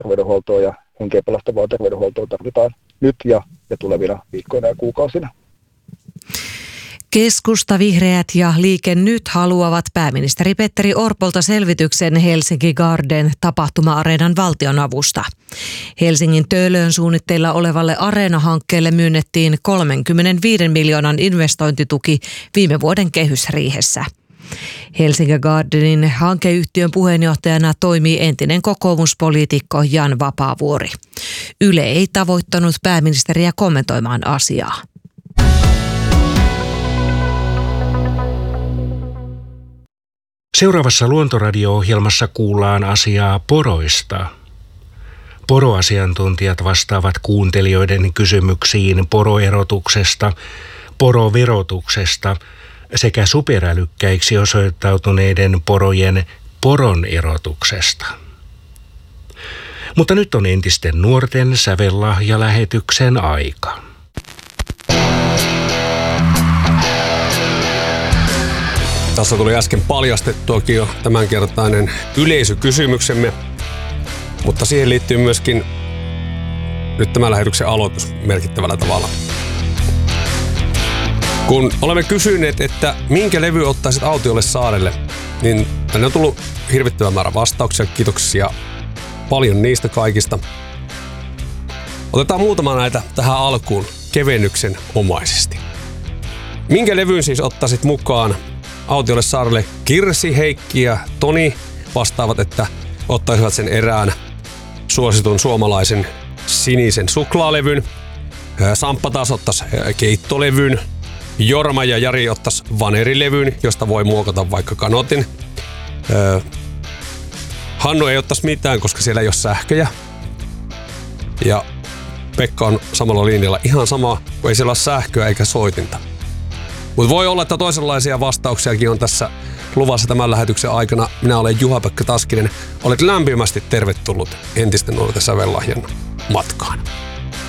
terveydenhuoltoa ja henkeä pelastavaa terveydenhuoltoa tarvitaan nyt ja tulevina viikkoina ja kuukausina. Keskusta, Vihreät ja Liike Nyt haluavat pääministeri Petteri Orpolta selvityksen Helsinki Garden tapahtuma-areenan valtionavusta. Helsingin Töölöön suunnitteilla olevalle Areena-hankkeelle myönnettiin 35 miljoonan investointituki viime vuoden kehysriihessä. Helsinki Gardenin hankeyhtiön puheenjohtajana toimii entinen kokoomuspoliitikko Jan Vapaavuori. Yle ei tavoittanut pääministeriä kommentoimaan asiaa. Seuraavassa Luontoradio-ohjelmassa kuullaan asiaa poroista. Poroasiantuntijat vastaavat kuuntelijoiden kysymyksiin poroerotuksesta, poroverotuksesta sekä superälykkäiksi osoittautuneiden porojen poronerotuksesta. Mutta nyt on entisten nuorten sävellahjalähetyksen aika. Tässä tuli äsken paljastettuakin jo tämänkertainen yleisökysymyksemme, mutta siihen liittyy myöskin nyt tämän lähetyksen aloitus merkittävällä tavalla. Kun olemme kysyneet, että minkä levy ottaisit autiolle saarelle, niin tänne on tullut hirvittävä määrä vastauksia. Kiitoksia paljon niistä kaikista. Otetaan muutama näitä tähän alkuun kevennyksen omaisesti. Minkä levyn siis ottaisit mukaan autiolle saarelle? Kirsi, Heikki ja Toni vastaavat, että ottaisivat sen erään suositun suomalaisen sinisen suklaalevyn. Samppa taas ottaisi keittolevyn. Jorma ja Jari ottaisi vanerilevyn, josta voi muokata vaikka kanotin. Hannu ei ottaisi mitään, koska siellä ei ole sähköjä. Ja Pekka on samalla linjalla ihan sama, kun ei siellä ole sähköä eikä soitinta. Mutta voi olla, että toisenlaisia vastauksiakin on tässä luvassa tämän lähetyksen aikana. Minä olen Juha-Pekka Taskinen. Olet lämpimästi tervetullut entisten nuorten sävellahjan matkaan.